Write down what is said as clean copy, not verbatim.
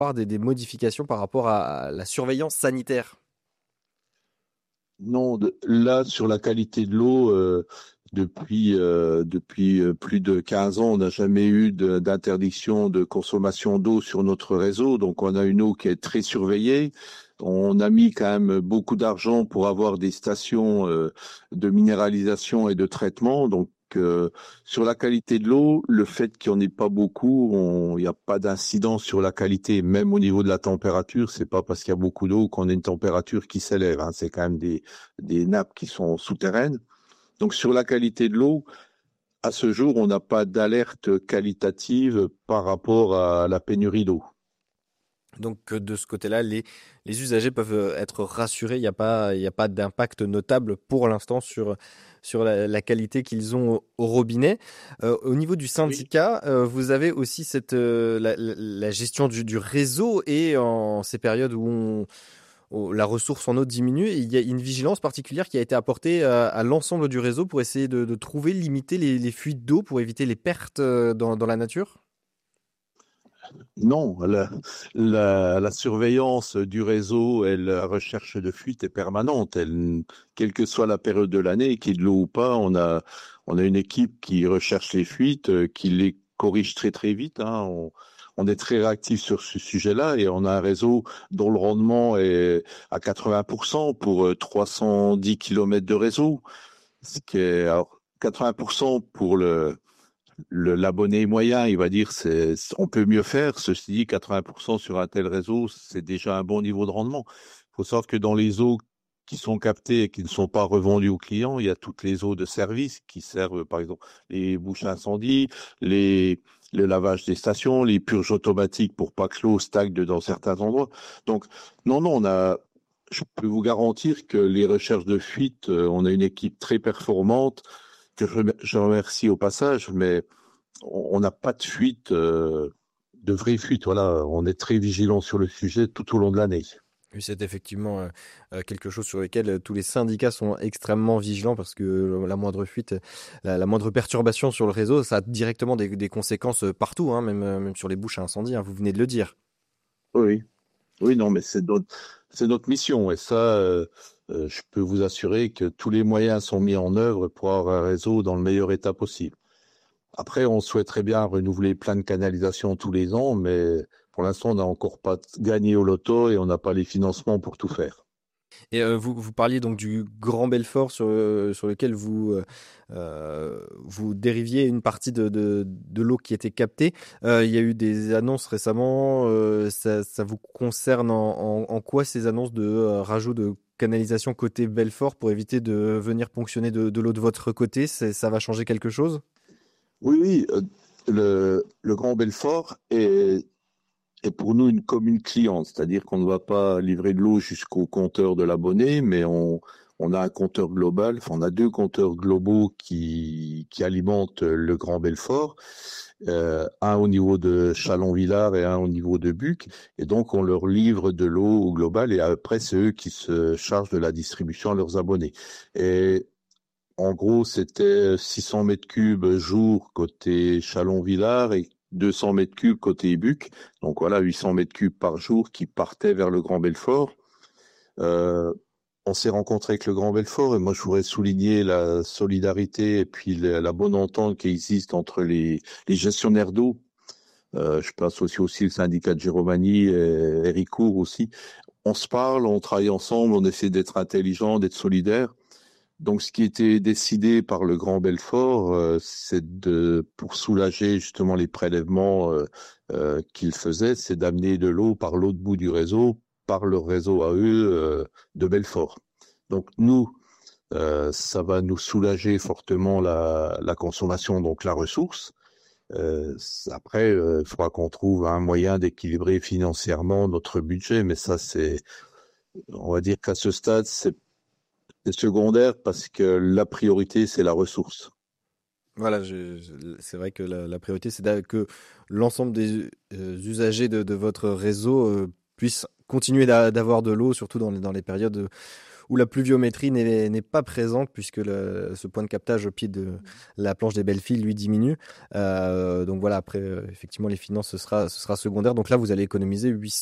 avoir des modifications par rapport à la surveillance sanitaire? Non, là, sur la qualité de l'eau, depuis plus de 15 ans, on n'a jamais eu d'interdiction de consommation d'eau sur notre réseau. Donc, on a une eau qui est très surveillée. On a mis quand même beaucoup d'argent pour avoir des stations de minéralisation et de traitement. Donc, sur la qualité de l'eau, le fait qu'il n'y en ait pas beaucoup, il n'y a pas d'incidence sur la qualité, même au niveau de la température. C'est pas parce qu'il y a beaucoup d'eau qu'on a une température qui s'élève, hein. C'est quand même des nappes qui sont souterraines. Donc sur la qualité de l'eau, à ce jour, on n'a pas d'alerte qualitative par rapport à la pénurie d'eau. Donc de ce côté-là, les usagers peuvent être rassurés. Il y a pas d'impact notable pour l'instant sur la qualité qu'ils ont au robinet. Au niveau du Oui. syndicat, vous avez aussi la gestion du réseau et en ces périodes où la ressource en eau diminue, il y a une vigilance particulière qui a été apportée à l'ensemble du réseau pour essayer de trouver, limiter les fuites d'eau pour éviter les pertes dans la nature. Non, la surveillance du réseau et la recherche de fuite est permanente. Quelle que soit la période de l'année, qu'il y ait de l'eau ou pas, on a une équipe qui recherche les fuites, qui les corrige très très vite, hein. On est très réactif sur ce sujet-là et on a un réseau dont le rendement est à 80% pour 310 kilomètres de réseau, ce qui est alors, 80% pour l'abonné moyen, il va dire, on peut mieux faire. Ceci dit, 80% sur un tel réseau, c'est déjà un bon niveau de rendement. Il faut savoir que dans les eaux qui sont captées et qui ne sont pas revendues aux clients, il y a toutes les eaux de service qui servent, par exemple, les bouches à incendie, le lavage des stations, les purges automatiques pour pas que l'eau stagne dans certains endroits. Donc, non, non, je peux vous garantir que les recherches de fuite, on a une équipe très performante que je remercie au passage, mais on n'a pas de fuite, de vraie fuite. Voilà, on est très vigilant sur le sujet tout au long de l'année. Oui, c'est effectivement quelque chose sur lequel tous les syndicats sont extrêmement vigilants parce que la moindre fuite, la moindre perturbation sur le réseau, ça a directement des conséquences partout, hein, même sur les bouches à incendie, hein, vous venez de le dire. Oui, oui, non, mais c'est notre mission. Et ça, je peux vous assurer que tous les moyens sont mis en œuvre pour avoir un réseau dans le meilleur état possible. Après, on souhaiterait bien renouveler plein de canalisations tous les ans, mais pour l'instant, on n'a encore pas gagné au loto et on n'a pas les financements pour tout faire. Et vous parliez donc du Grand Belfort sur lequel vous dériviez une partie de l'eau qui était captée. Il y a eu des annonces récemment. Ça vous concerne en quoi ces annonces de rajout de canalisation côté Belfort pour éviter de venir ponctionner de l'eau de votre côté? Ça va changer quelque chose? Oui, oui, le Grand Belfort est pour nous une commune cliente, c'est-à-dire qu'on ne va pas livrer de l'eau jusqu'au compteur de l'abonné, mais on a un compteur global, enfin on a deux compteurs globaux qui alimentent le Grand Belfort, un au niveau de Chalon-Villars et un au niveau de Buc, et donc on leur livre de l'eau au global et après c'est eux qui se chargent de la distribution à leurs abonnés. Et en gros, c'était 600 mètres cubes jour côté Chalon-Villars et 200 mètres cubes côté Buc. Donc voilà, 800 mètres cubes par jour qui partaient vers le Grand Belfort. Euh, on s'est rencontré avec le Grand Belfort et moi je voudrais souligner la solidarité et puis la bonne entente qui existe entre les gestionnaires d'eau. Je peux associer aussi le syndicat de Giromagny et Héricourt aussi. On se parle, on travaille ensemble, on essaie d'être intelligent, d'être solidaire. Donc, ce qui était décidé par le Grand Belfort, pour soulager justement les prélèvements qu'ils faisaient, c'est d'amener de l'eau par l'autre bout du réseau, par le réseau à eux de Belfort. Donc, nous, ça va nous soulager fortement la consommation, donc la ressource. Après, il faudra qu'on trouve un moyen d'équilibrer financièrement notre budget, mais ça, on va dire qu'à ce stade, c'est secondaire parce que la priorité, c'est la ressource. Voilà, c'est vrai que la priorité, c'est que l'ensemble des usagers de votre réseau puissent continuer d'avoir de l'eau, surtout dans les périodes où la pluviométrie n'est pas présente puisque ce point de captage au pied de la planche des Belles-Filles lui diminue. Donc voilà, après, effectivement, les finances, ce sera secondaire. Donc là, vous allez économiser